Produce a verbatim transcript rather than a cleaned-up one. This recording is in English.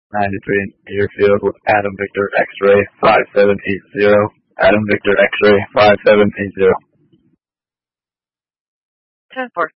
ninety-three Airfield with Adam Victor X-ray five seven eight zero. Adam Victor X-ray five seven eight zero. ten four.